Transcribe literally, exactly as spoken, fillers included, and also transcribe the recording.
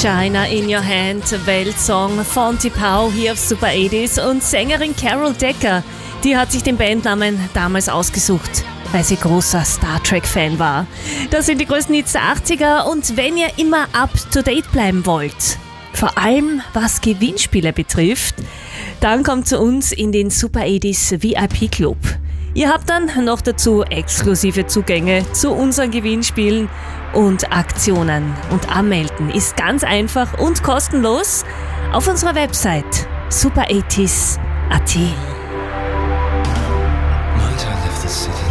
China in Your Hand, Weltsong von T'Pau hier auf Super achtziger und Sängerin Carol Decker, die hat sich den Bandnamen damals ausgesucht, weil sie großer Star Trek-Fan war. Das sind die größten Hits der achtziger und wenn ihr immer up-to-date bleiben wollt, vor allem was Gewinnspiele betrifft, dann kommt zu uns in den Super achtziger V I P-Club. Ihr habt dann noch dazu exklusive Zugänge zu unseren Gewinnspielen und Aktionen. Und anmelden ist ganz einfach und kostenlos auf unserer Website super achtziger punkt at. Might I live the city?